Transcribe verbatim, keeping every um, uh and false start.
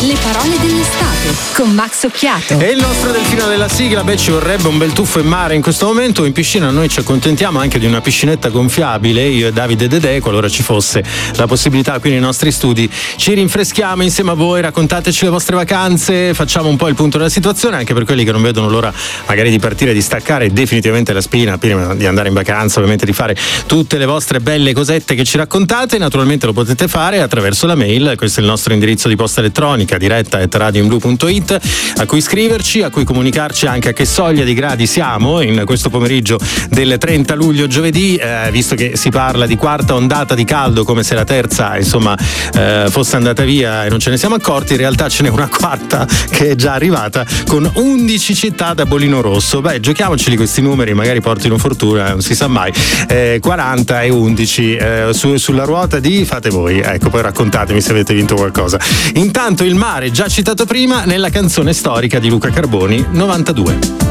Le parole dell'estate con Max Occhiato. E il nostro delfino della sigla, beh, ci vorrebbe un bel tuffo in mare in questo momento. In piscina noi ci accontentiamo anche di una piscinetta gonfiabile, io e Davide Dedè, qualora ci fosse la possibilità qui nei nostri studi. Ci rinfreschiamo insieme a voi, raccontateci le vostre vacanze, facciamo un po' il punto della situazione, anche per quelli che non vedono l'ora magari di partire, di staccare definitivamente la spina prima di andare in vacanza, ovviamente di fare tutte le vostre belle cosette che ci raccontate. Naturalmente lo potete fare attraverso la mail, questo è il nostro indirizzo di posta elettronica, diretta at radioinblu punto it, a cui scriverci, a cui comunicarci anche a che soglia di gradi siamo in questo pomeriggio del trenta luglio, giovedì, eh, visto che si parla di quarta ondata di caldo, come se la terza insomma eh, fosse andata via e non ce ne siamo accorti. In realtà ce n'è una quarta che è già arrivata con undici città da bollino rosso. Beh, giochiamoceli questi numeri, magari portino fortuna, non si sa mai. eh, quaranta e undici eh, su, sulla ruota di fate voi, ecco, poi raccontatemi se avete vinto qualcosa. Intanto il mare, già citato prima nella canzone storica di Luca Carboni, novantadue.